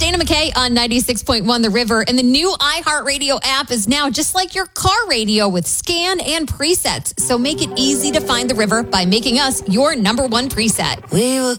Dana McKay on 96.1 The River. And the new iHeartRadio app is now just like your car radio with scan and presets. So make it easy to find The River by making us your number one preset. We were